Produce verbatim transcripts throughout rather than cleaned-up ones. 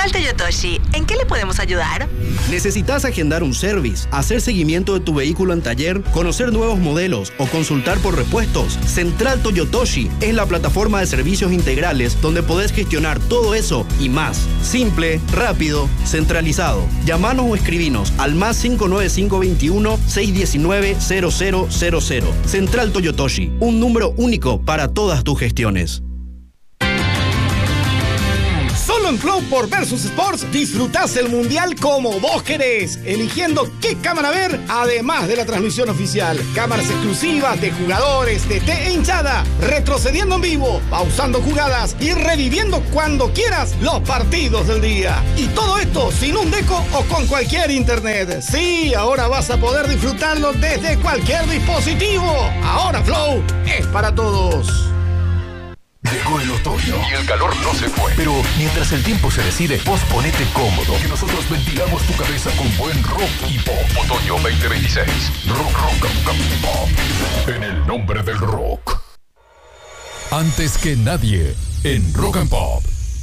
Alto Yotoshi, ¿en qué le podemos ayudar? ¿Necesitas agendar un service, hacer seguimiento de tu vehículo en taller, conocer nuevos modelos o consultar por repuestos? Central Toyotoshi es la plataforma de servicios integrales donde podés gestionar todo eso y más. Simple, rápido, centralizado. Llamanos o escribinos al más cinco nueve cinco veintiuno, seiscientos diecinueve, cero cero cero cero. Central Toyotoshi, un número único para todas tus gestiones. Solo en Flow por Versus Sports disfrutás el Mundial como vos querés, eligiendo qué cámara ver, además de la transmisión oficial. Cámaras exclusivas de jugadores, D T e hinchada, retrocediendo en vivo, pausando jugadas y reviviendo cuando quieras los partidos del día. Y todo esto sin un deco o con cualquier internet. Sí, ahora vas a poder disfrutarlo desde cualquier dispositivo. Ahora Flow es para todos. Llegó el otoño y el calor no se fue. Pero mientras el tiempo se decide, vos ponete cómodo, que nosotros ventilamos tu cabeza con buen rock y pop. Otoño veinte veintiséis. Rock, rock, rock, pop. En el nombre del rock. Antes que nadie, en Rock and Pop.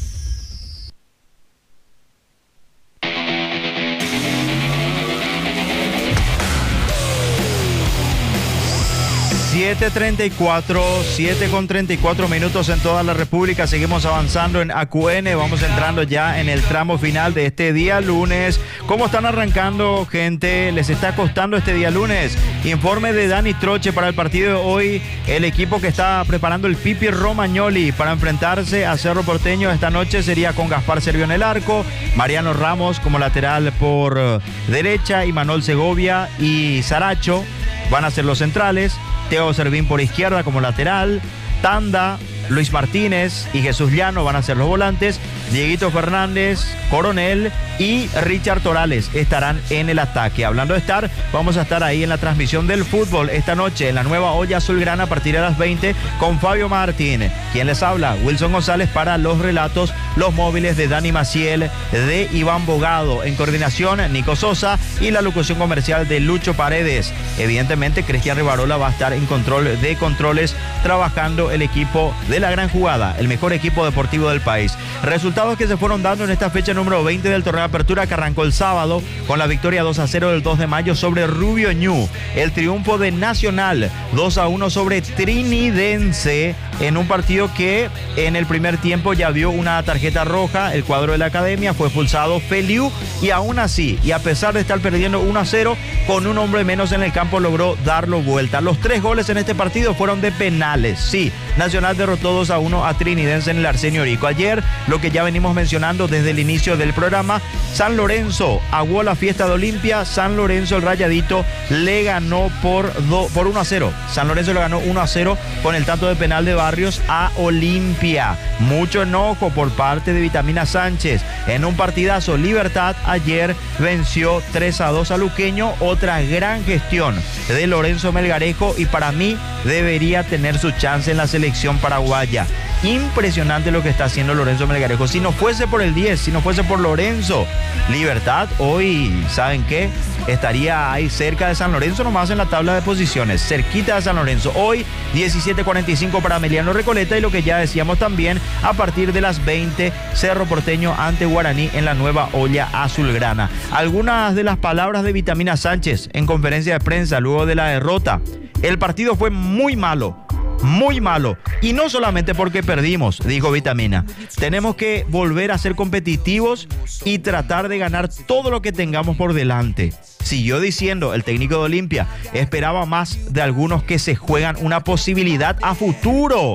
siete treinta y cuatro, siete con treinta y cuatro minutos en toda la República. Seguimos avanzando en A Q N. Vamos entrando ya en el tramo final de este día lunes. ¿Cómo están arrancando, gente? ¿Les está costando este día lunes? Informe de Dani Troche para el partido de hoy. El equipo que está preparando el Pipi Romagnoli para enfrentarse a Cerro Porteño esta noche sería con Gaspar Servio en el arco, Mariano Ramos como lateral por derecha, y Manuel Segovia y Saracho van a ser los centrales. Teo Servín por izquierda como lateral, Tanda, Luis Martínez y Jesús Llano van a ser los volantes, Dieguito Fernández, Coronel y Richard Torales estarán en el ataque. Hablando de estar, vamos a estar ahí en la transmisión del fútbol esta noche en la nueva olla azulgrana a partir de las veinte con Fabio Martín. Quien les habla, Wilson González, para los relatos, los móviles de Dani Maciel, de Iván Bogado, en coordinación Nico Sosa y la locución comercial de Lucho Paredes. Evidentemente Cristian Rivarola va a estar en control de controles, trabajando el equipo de La Gran Jugada, el mejor equipo deportivo del país. Resultados que se fueron dando en esta fecha número veinte del torneo de apertura, que arrancó el sábado con la victoria dos a cero del dos de mayo sobre Rubio Ñu. El triunfo de Nacional dos a uno sobre Trinidense en un partido que en el primer tiempo ya vio una tarjeta roja. El cuadro de la academia fue expulsado Feliu, y aún así, y a pesar de estar perdiendo uno a cero, con un hombre menos en el campo logró darlo vuelta. Los tres goles en este partido fueron de penales. Sí, Nacional derrotó dos a uno a Trinidense en el Arsenio Rico. Ayer, lo que ya venimos mencionando desde el inicio del programa, San Lorenzo aguó la fiesta de Olimpia. San Lorenzo, el Rayadito, le ganó por, do, por uno a cero. San Lorenzo le ganó uno a cero con el tanto de penal de Barrios a Olimpia. Mucho enojo por parte de Vitamina Sánchez en un partidazo. Libertad ayer venció tres a dos a Luqueño. Otra gran gestión de Lorenzo Melgarejo, y para mí debería tener su chance en la selección paraguaya. Impresionante lo que está haciendo Lorenzo Melgarejo. Si no fuese por el diez, si no fuese por Lorenzo, Libertad hoy, ¿saben qué? Estaría ahí cerca de San Lorenzo, nomás en la tabla de posiciones, cerquita de San Lorenzo. Hoy diecisiete cuarenta y cinco para Emiliano Recoleta, y lo que ya decíamos también, a partir de las veinte, Cerro Porteño ante Guaraní en la nueva olla azulgrana. Algunas de las palabras de Vitamina Sánchez en conferencia de prensa luego de la derrota. El partido fue muy malo. Muy malo, y no solamente porque perdimos, dijo Vitamina. Tenemos que volver a ser competitivos y tratar de ganar todo lo que tengamos por delante. Siguió diciendo el técnico de Olimpia, esperaba más de algunos que se juegan una posibilidad a futuro.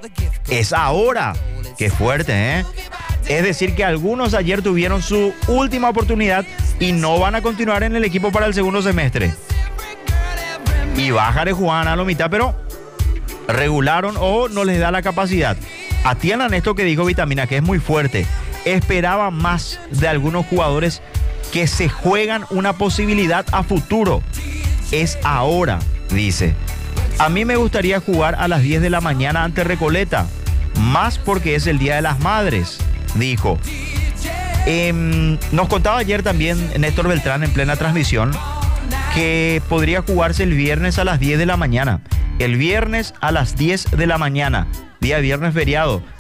Es ahora. Qué fuerte, ¿eh? Es decir, que algunos ayer tuvieron su última oportunidad y no van a continuar en el equipo para el segundo semestre. Y bajaré Juan a la mitad, pero regularon o no les da la capacidad. Atiendan esto que dijo Vitamina, que es muy fuerte. Esperaba más de algunos jugadores que se juegan una posibilidad a futuro. Es ahora, dice. A mí me gustaría jugar a las diez de la mañana ante Recoleta, más porque es el Día de las Madres, dijo. Eh, nos contaba ayer también Néstor Beltrán en plena transmisión que podría jugarse el viernes a las diez de la mañana. El viernes a las diez de la mañana, día viernes feriado.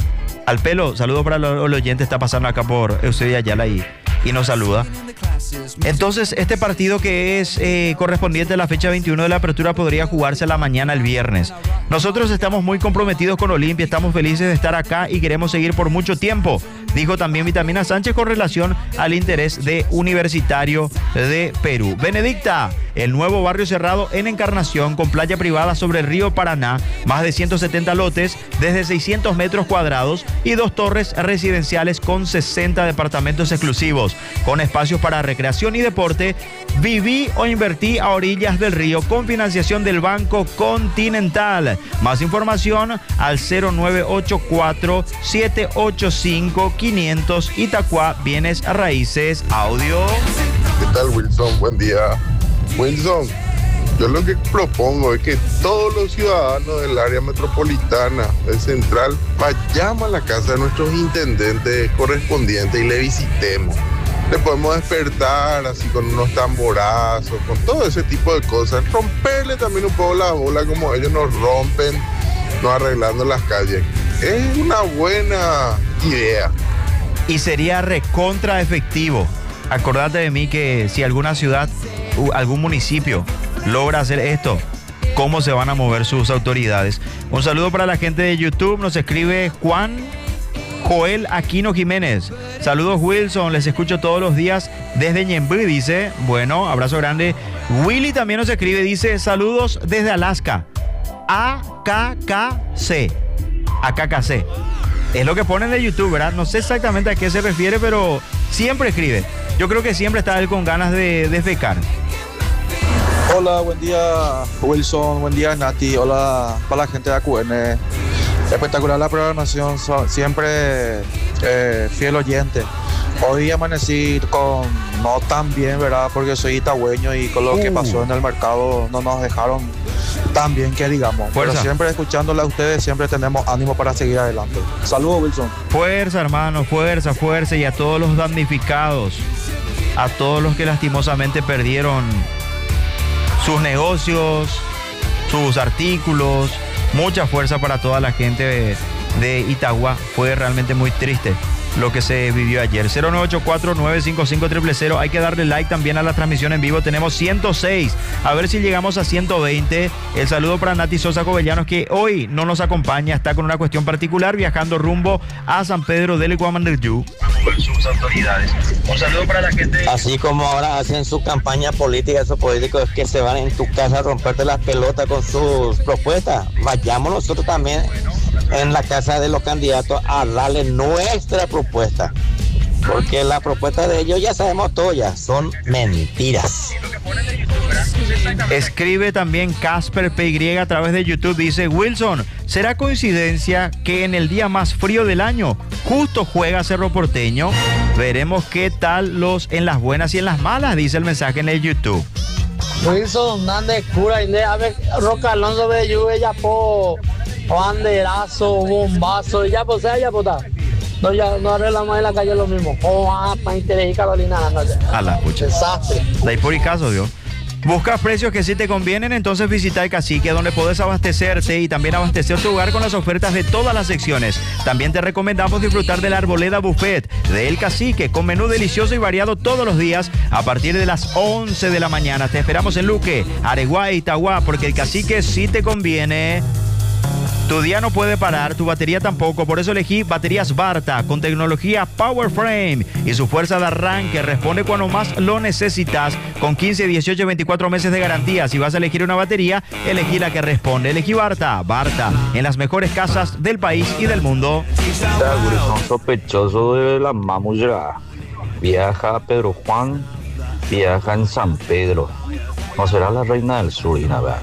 Al pelo, saludos para los, los oyentes, está pasando acá por Eusebio Ayala y, y nos saluda. Entonces, este partido que es eh, correspondiente a la fecha veintiuno de la apertura podría jugarse a la mañana el viernes. Nosotros estamos muy comprometidos con Olimpia, estamos felices de estar acá y queremos seguir por mucho tiempo, dijo también Vitamina Sánchez con relación al interés de Universitario de Perú. Benedicta, el nuevo barrio cerrado en Encarnación con playa privada sobre el río Paraná, más de ciento setenta lotes desde seiscientos metros cuadrados y dos torres residenciales con sesenta departamentos exclusivos, con espacios para recreación y deporte. Viví o invertí a orillas del río con financiación del Banco Continental. Más información al cero nueve ocho cuatro, siete ocho cinco, quinientos Itacua Bienes Raíces Audio. ¿Qué tal, Wilson? Buen día. Wilson, yo lo que propongo es que todos los ciudadanos del área metropolitana, del central, vayamos a la casa de nuestros intendentes correspondientes y le visitemos. Le podemos despertar así con unos tamborazos, con todo ese tipo de cosas. Romperle también un poco la bola como ellos nos rompen, no arreglando las calles. Es una buena idea. Y sería recontra efectivo. Acordate de mí que si alguna ciudad, algún municipio logra hacer esto, ¿cómo se van a mover sus autoridades? Un saludo para la gente de YouTube. Nos escribe Juan Joel Aquino Jiménez. Saludos, Wilson, les escucho todos los días desde Ñemby, dice. Bueno, abrazo grande. Willy también nos escribe, dice, saludos desde Alaska. A K K C. A K K C. Es lo que ponen en YouTube, ¿verdad? No sé exactamente a qué se refiere, pero siempre escribe. Yo creo que siempre está él con ganas de, de fecar. Hola, buen día, Wilson. Buen día, Nati. Hola para la gente de A Q N. Espectacular la programación, siempre eh, fiel oyente. Hoy amanecí con no tan bien, ¿verdad? Porque soy itagüeño y con lo uh. que pasó en el mercado no nos dejaron tan bien que digamos. Fuerza. Pero siempre escuchándole a ustedes, siempre tenemos ánimo para seguir adelante. Saludos, Wilson. Fuerza, hermano, fuerza, fuerza. Y a todos los damnificados, a todos los que lastimosamente perdieron sus negocios, sus artículos. Mucha fuerza para toda la gente de, de Itagua. Fue realmente muy triste lo que se vivió ayer. cero nueve ocho cuatro, nueve cinco cinco, cero cero cero. Hay que darle like también a la transmisión en vivo. Tenemos ciento seis. A ver si llegamos a ciento veinte. El saludo para Nati Sosa Covellanos, que hoy no nos acompaña. Está con una cuestión particular, viajando rumbo a San Pedro del Guamandayú. Sus autoridades. Un saludo para la gente. Así como ahora hacen su campaña política, esos políticos que se van en tu casa a romperte las pelotas con sus propuestas. Vayamos nosotros también en la casa de los candidatos a darle nuestra propuesta, porque la propuesta de ellos ya sabemos todo, ya son mentiras. Escribe también Casper P Y a través de YouTube, dice: Wilson, ¿será coincidencia que en el día más frío del año justo juega Cerro Porteño? Veremos qué tal los en las buenas y en las malas, dice el mensaje en el YouTube. Wilson, Nande, cura, y le a ver, Roca Alonso de lluvia, ya po, banderazo, bombazo, ya po, sea, ya po, ta. No, ya no arreglamos en la calle lo mismo. Oh, ah, para interés y Carolina, no, a la pucha. Desastre. De ahí por y caso, Dios. Buscas precios que sí te convienen, entonces visita el Cacique, donde podés abastecerte y también abastecer tu hogar con las ofertas de todas las secciones. También te recomendamos disfrutar de la Arboleda Buffet de El Cacique, con menú delicioso y variado todos los días a partir de las once de la mañana. Te esperamos en Luque, Areguá y Itagua, porque el Cacique sí te conviene. Tu día no puede parar, tu batería tampoco, por eso elegí baterías Barta con tecnología Power Frame y su fuerza de arranque responde cuando más lo necesitas, con quince, dieciocho, veinticuatro meses de garantía. Si vas a elegir una batería, elegí la que responde. Elegí Barta, Barta, en las mejores casas del país y del mundo. Son sospechosos de la mamullera. Viaja Pedro Juan, viaja en San Pedro. No será la reina del sur, y nada.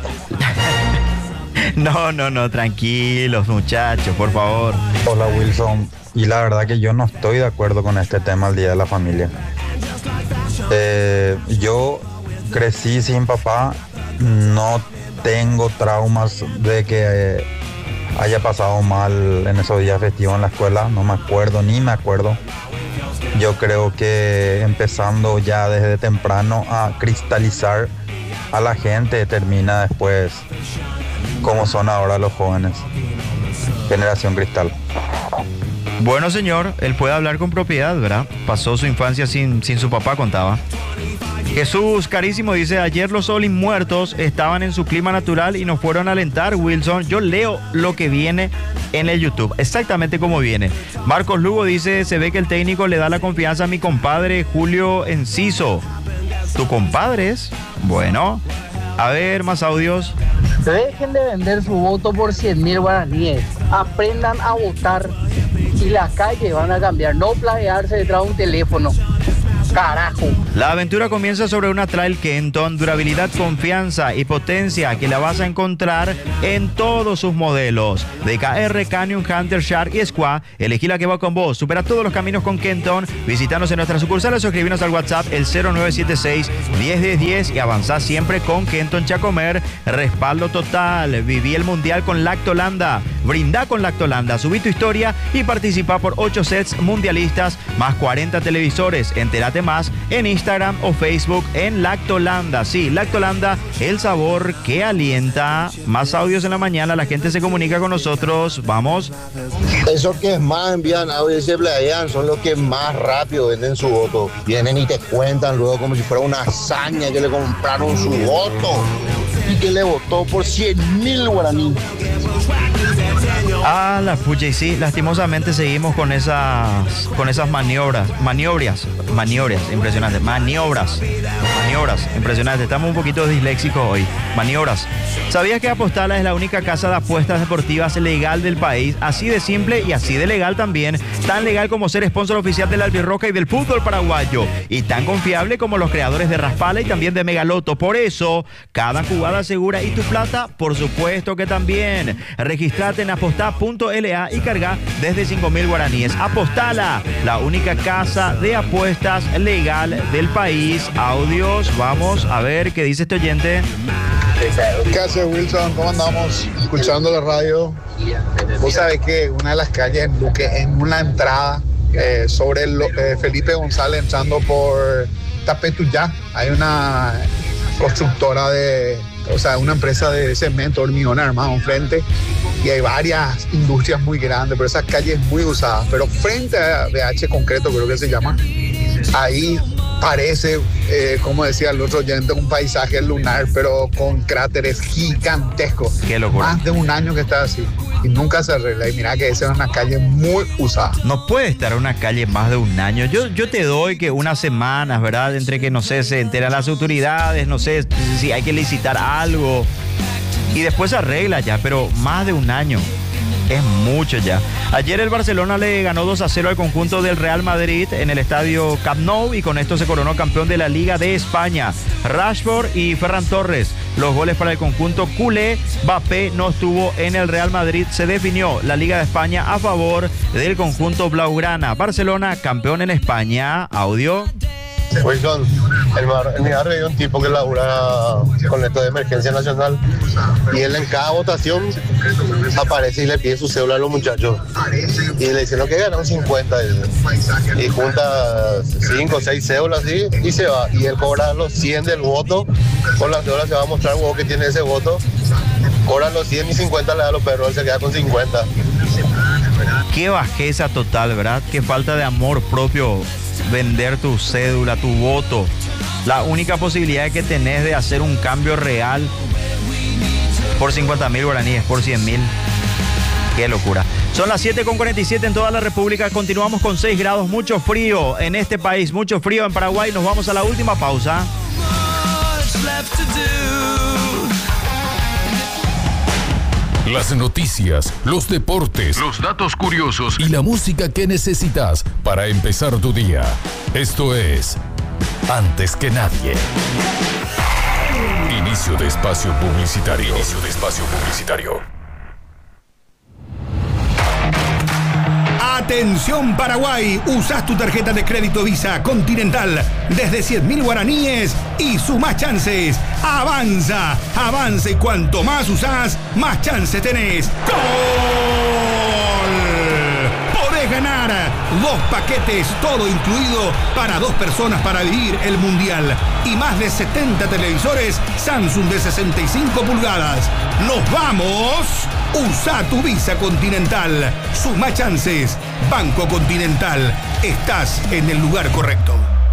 No, no, no, tranquilos muchachos, por favor. Hola, Wilson. Y la verdad que yo no estoy de acuerdo con este tema el Día de la Familia. Eh, yo crecí sin papá, no tengo traumas de que eh, haya pasado mal en esos días festivos en la escuela, no me acuerdo, ni me acuerdo. Yo creo que empezando ya desde temprano a cristalizar a la gente termina después como son ahora los jóvenes. Generación Cristal. Bueno, señor, él puede hablar con propiedad, ¿verdad? Pasó su infancia sin, sin su papá, contaba. Jesús Carísimo dice, ayer los Olis muertos estaban en su clima natural y nos fueron a alentar, Wilson. Yo leo lo que viene en el YouTube, exactamente como viene. Marcos Lugo dice, se ve que el técnico le da la confianza a mi compadre Julio Enciso. ¿Tu compadre es? Bueno, a ver, más audios. Dejen de vender su voto por cien mil guaraníes. Aprendan a votar y las calles van a cambiar. No plagiarse detrás de un teléfono. Carajo. La aventura comienza sobre una Trail Kenton, durabilidad, confianza y potencia que la vas a encontrar en todos sus modelos. D K R, Canyon, Hunter, Shark y Squad. Elegí la que va con vos. Supera todos los caminos con Kenton. Visítanos en nuestras sucursales o escribinos al WhatsApp el cero nueve siete seis, diez, diez, diez y avanzá siempre con Kenton Chacomer. Respaldo total. Viví el mundial con Lactolanda. Brindá con Lactolanda. Subí tu historia y participa por ocho sets mundialistas más cuarenta televisores. Entérate más en Instagram o Facebook en Lactolanda. Sí, Lactolanda, el sabor que alienta. Más audios en la mañana, la gente se comunica con nosotros. Vamos. Esos que más envían audios y se playan son los que más rápido venden su voto. Vienen y te cuentan luego como si fuera una hazaña que le compraron su voto y que le votó por cien mil guaraní. Ah, la pucha, y sí, lastimosamente seguimos con esas con esas maniobras, maniobras, maniobras, impresionantes, maniobras, maniobras, impresionantes. Estamos un poquito disléxicos hoy. Maniobras. ¿Sabías que Apostala es la única casa de apuestas deportivas legal del país? Así de simple y así de legal también. Tan legal como ser sponsor oficial del Albirroja y del fútbol paraguayo. Y tan confiable como los creadores de Raspala y también de Megaloto. Por eso, cada jugada segura y tu plata, por supuesto que también. Registrate en apostá punto l a y carga desde cinco mil guaraníes. Apostala, la única casa de apuestas legal del país. Audios, vamos a ver qué dice este oyente. ¿Qué hace, Wilson? ¿Cómo andamos? Escuchando la radio. Vos sabés que una de las calles en Luque, en una entrada eh, sobre el, eh, Felipe González entrando por Tapetuyá, hay una constructora de, o sea, una empresa de cemento, hormigón armado enfrente, y hay varias industrias muy grandes, pero esa calle es muy usada. Pero frente a B H Concreto, creo que se llama, ahí parece, eh, como decía el otro oyente, un paisaje lunar, pero con cráteres gigantescos. Qué locura. Más de un año que está así y nunca se arregla. Y mira que esa es una calle muy usada. No puede estar una calle más de un año. Yo, yo te doy que unas semanas, ¿verdad? Entre que, no sé, se enteran las autoridades, no sé si hay que licitar algo y después se arregla ya, pero más de un año es mucho ya. Ayer el Barcelona le ganó dos a cero al conjunto del Real Madrid en el estadio Camp Nou y con esto se coronó campeón de la Liga de España. Rashford y Ferran Torres, los goles para el conjunto culé. Mbappé no estuvo en el Real Madrid. Se definió la Liga de España a favor del conjunto blaugrana. Barcelona, campeón en España. Audio. Wilson, el mar, en mi barrio hay un tipo que labura con esto de emergencia nacional y él en cada votación aparece y le pide su cédula a los muchachos y le dicen que ganaron cincuenta y, y junta cinco o seis cédulas así y se va, y él cobra los cien del voto. Con la cédula se va a mostrar el huevo que tiene ese voto, cobra los cien y cincuenta le da a los perros, él se queda con cincuenta. Qué bajeza total, ¿verdad? Qué falta de amor propio. Vender tu cédula, tu voto. La única posibilidad que tenés de hacer un cambio real por cincuenta mil guaraníes, por cien mil. Qué locura. Son las siete con cuarenta y siete en toda la República. Continuamos con seis grados, mucho frío en este país, mucho frío en Paraguay. Nos vamos a la última pausa. Las noticias, los deportes, los datos curiosos y la música que necesitas para empezar tu día. Esto es Antes que Nadie. Inicio de espacio publicitario. Inicio de espacio publicitario. Atención Paraguay, usás tu tarjeta de crédito Visa Continental desde cien mil guaraníes y sumás chances. Avanza, avanza y cuanto más usás, más chances tenés. ¡Gol! Podés ganar dos paquetes, todo incluido para dos personas para vivir el Mundial y más de setenta televisores Samsung de sesenta y cinco pulgadas. ¡Nos vamos! Usa tu Visa Continental. Suma chances. Banco Continental. Estás en el lugar correcto.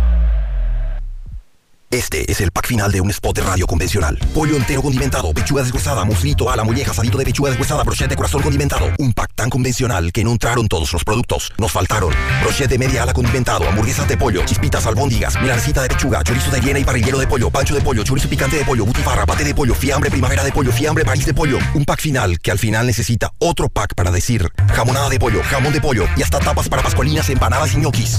Este es el pack final de un spot de radio convencional. Pollo entero condimentado, pechuga deshuesada, muslito, ala, molleja, asadito de pechuga deshuesada, brochete, corazón condimentado. Un pack tan convencional que no entraron todos los productos. Nos faltaron brochete media ala condimentado, hamburguesas de pollo, chispitas, albóndigas, milancita de pechuga, chorizo de hiena y parrillero de pollo, pancho de pollo, chorizo picante de pollo, butifarra, pate de pollo, fiambre primavera de pollo, fiambre París de pollo. Un pack final que al final necesita otro pack para decir jamonada de pollo, jamón de pollo y hasta tapas para pascualinas, empanadas y ñoquis.